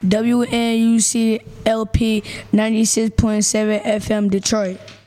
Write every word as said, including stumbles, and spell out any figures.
W N U C L P ninety-six point seven F M Detroit.